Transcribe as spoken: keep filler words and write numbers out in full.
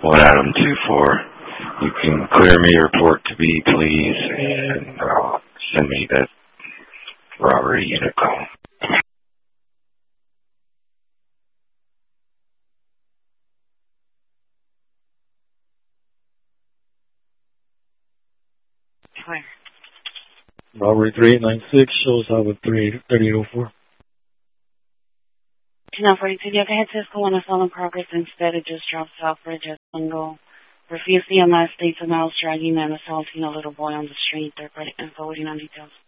One Adam two four. You can clear me report to B, please, and uh, send me that robbery unit call. Hi. Robbery three eight nine six shows up with three thirty eight oh four. two nine forty-two, do you have a head Cisco on a stolen progress instead? It just dropped off for just one go. Refused the United States and now dragging and assaulting a little boy on the street. They're and forwarding on details.